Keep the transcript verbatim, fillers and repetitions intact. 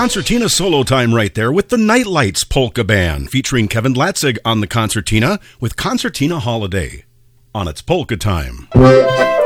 concertina solo time right there with the Nightlights Polka Band, featuring Kevin Latzig on the concertina with Concertina Holiday on its Polka Time.